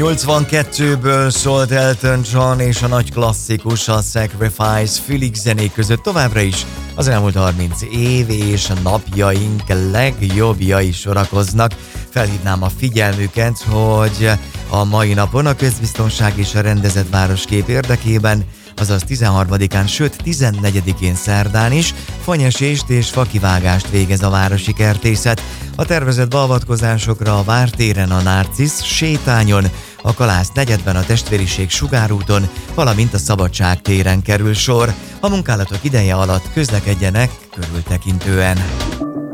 82-ből szólt Elton John és a nagy klasszikus, a Sacrifice Felix zenék között továbbra is az elmúlt 30 év és a napjaink legjobbjai sorakoznak. Felhívnám a figyelmüket, hogy a mai napon a közbiztonság és a rendezett városkép érdekében, azaz 13-án, sőt 14-én szerdán is fanyesést és fakivágást végez a városi kertészet. A tervezett beavatkozásokra a Vártéren, a Narcisz sétányon, a Kalász negyedben, a Testvériség Sugárúton, valamint a Szabadság téren kerül sor. A munkálatok ideje alatt közlekedjenek körültekintően.